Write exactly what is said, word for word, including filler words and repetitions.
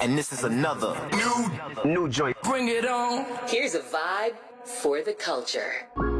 and this is another new, new joint. Bring it on. Here's a vibe for the culture.